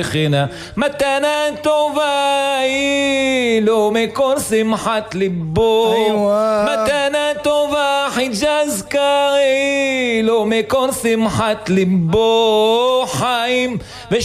מתנה טובה היא לו מכל שמחת ליבו. מתנה טובה חיג'אז קרי לו מכל שמחת ליבו. חיים